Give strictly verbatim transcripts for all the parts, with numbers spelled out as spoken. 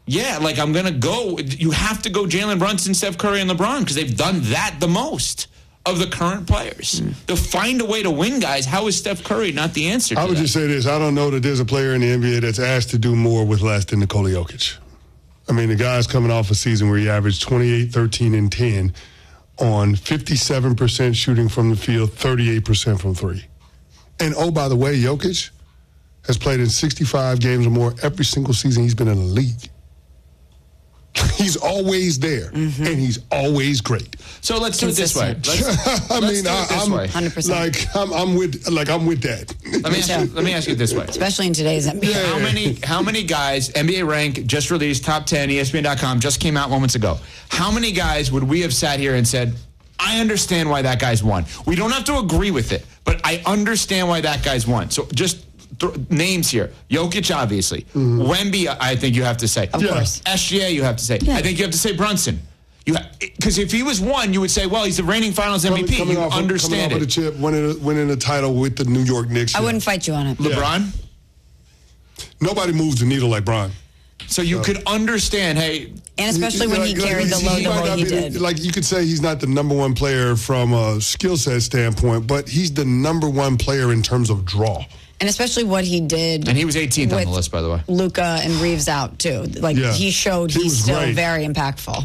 Yeah, like I'm going to go. You have to go Jalen Brunson, Steph Curry, and LeBron because they've done that the most of the current players. Mm. To find a way to win, guys, how is Steph Curry not the answer to I would that? just say this. I don't know that there's a player in the N B A that's asked to do more with less than Nikola Jokic. I mean, the guy's coming off a season where he averaged twenty-eight, thirteen, and ten on fifty-seven percent shooting from the field, thirty-eight percent from three. And, oh, by the way, Jokic has played in sixty-five games or more every single season he's been in the league. He's always there, mm-hmm. and he's always great. So let's do it this way. Let's, I let's mean, do I, it this I'm way. one hundred percent. Like I'm, I'm with, like I'm with that. Let me ask you. Let me ask you this way. Especially in today's N B A. Yeah. How many? How many guys? N B A rank just released top ten. E S P N dot com just came out moments ago. How many guys would we have sat here and said, "I understand why that guy's won"? We don't have to agree with it, but I understand why that guy's won. So just. Th- names here. Jokic, obviously. Mm-hmm. Wemby, I think you have to say. Of yeah. course. S G A, you have to say. Yeah. I think you have to say Brunson. Because ha- if he was one, you would say, well, he's the reigning Finals M V P. Coming you off, understand coming off it. Of the chip, winning a, winning a title with the New York Knicks. I wouldn't fight you on it. LeBron? Yeah. Nobody moves the needle like Bron. So you so. could understand, hey. And especially when like, he carried like, the load he the way he be, did. Like, you could say he's not the number one player from a skill set standpoint, but he's the number one player in terms of draw. And especially what he did. And he was eighteenth on the list, by the way. Luka and Reeves out, too. Like, yeah. he showed he he's still great. Very impactful.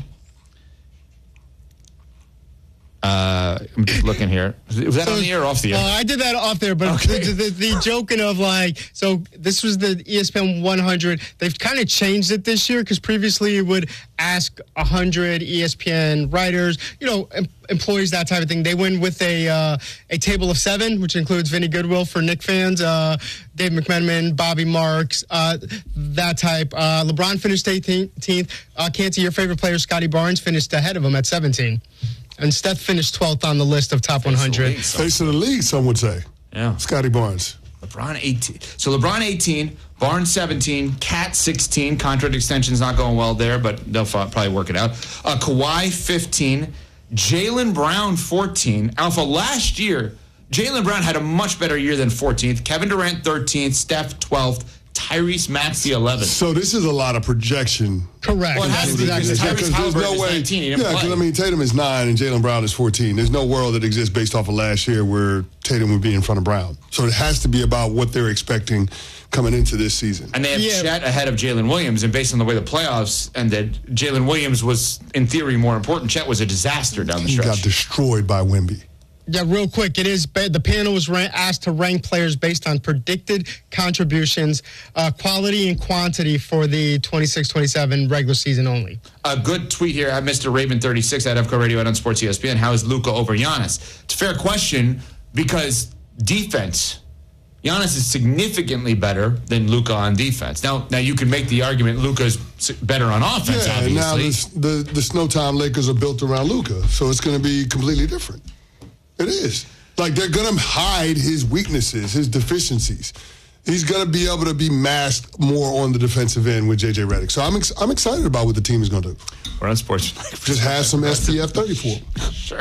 Uh, I'm just looking here. Was that so, on the air or off the air? Uh, I did that off there, but okay. the, the, the joking of like, so this was the E S P N one hundred. They've kind of changed it this year because previously it would ask one hundred E S P N writers, you know, em- employees, that type of thing. They went with a uh, a table of seven, which includes Vinny Goodwill for Knick fans, uh, Dave McMenamin, Bobby Marks, uh, that type. Uh, LeBron finished eighteenth. Uh, Canty, your favorite player, Scotty Barnes, finished ahead of him at seventeen. And Steph finished twelfth on the list of top one hundred. Face of the league, some would say. Yeah. Scotty Barnes. LeBron eighteen. So LeBron eighteen, Barnes seventeen, Cat sixteen. Contract extension's not going well there, but they'll probably work it out. Uh, Kawhi fifteen, Jaylen Brown fourteen. Alpha, last year, Jaylen Brown had a much better year than fourteenth. Kevin Durant thirteenth, Steph twelfth. Tyrese Maxey eleventh. So this is a lot of projection. Correct. Well, it has to be because Tyrese Halliburton no is way, nineteen. He didn't yeah, because play. I mean, Tatum is nine and Jaylen Brown is fourteen. There's no world that exists based off of last year where Tatum would be in front of Brown. So it has to be about what they're expecting coming into this season. And they have yeah. Chet ahead of Jalen Williams, and based on the way the playoffs ended, Jalen Williams was, in theory, more important. Chet was a disaster down the he stretch. He got destroyed by Wemby. Yeah, real quick, it is the panel was ran, asked to rank players based on predicted contributions, uh, quality and quantity for the twenty-six twenty-seven regular season only. A good tweet here at Mister Raven thirty-six at F C O Radio and on Sports E S P N. How is Luka over Giannis? It's a fair question because defense. Giannis is significantly better than Luka on defense. Now, now you can make the argument Luka's better on offense. Yeah, obviously. now this, the the Snowtime Lakers are built around Luka, so it's going to be completely different. It is. Like, they're going to hide his weaknesses, his deficiencies. He's going to be able to be masked more on the defensive end with J J Redick. So I'm ex- I'm excited about what the team is going to do. We're on Sports. Just have some S P F thirty-four. Sure.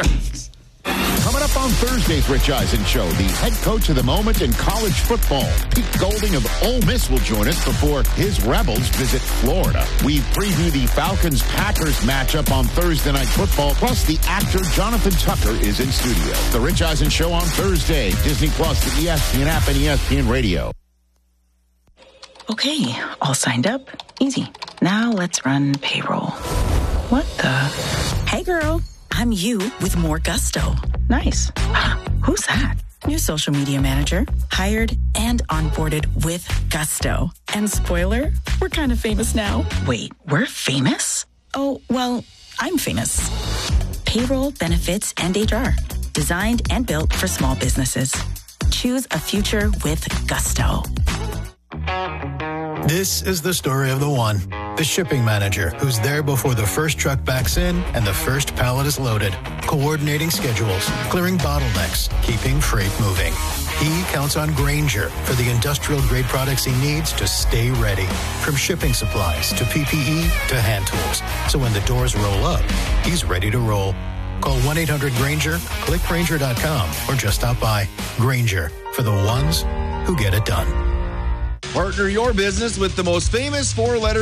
Coming up on Thursday's Rich Eisen Show, the head coach of the moment in college football, Pete Golding of Ole Miss, will join us before his Rebels visit Florida. We preview the Falcons-Packers matchup on Thursday Night Football, plus the actor Jonathan Tucker is in studio. The Rich Eisen Show on Thursday, Disney Plus, the E S P N app, and E S P N Radio. Okay, all signed up. Easy. Now let's run payroll. What the? Hey, girl. I'm you with more gusto. Nice. Who's that? New social media manager. Hired and onboarded with gusto. And spoiler, we're kind of famous now. Wait, we're famous? Oh, well, I'm famous. Payroll, benefits, and H R. Designed and built for small businesses. Choose a future with gusto. This is the story of the one, the shipping manager, who's there before the first truck backs in and the first pallet is loaded, coordinating schedules, clearing bottlenecks, keeping freight moving. He counts on Grainger for the industrial-grade products he needs to stay ready, from shipping supplies to P P E to hand tools. So when the doors roll up, he's ready to roll. Call one eight hundred Grainger, click Grainger dot com, or just stop by. Grainger, for the ones who get it done. Partner your business with the most famous four-letter